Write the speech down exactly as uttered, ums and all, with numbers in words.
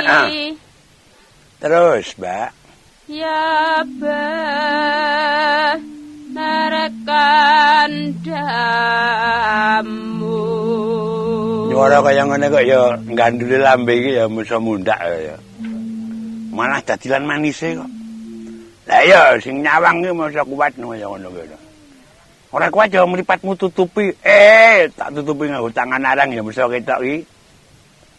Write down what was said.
Ah. Terus, Mbak. Ya bah merekandamu. Nyuara kaya ngene kok ya gandule lambe iki ya musa mundak ya. Malah dadilan manise kok. Lah ya sing nyawang iki masa kuat kaya ngono kuwi. Ora kuat ya mripatmu tutupi. Eh, tak tutupi nganggo tangan arang ya mesti ketok iki.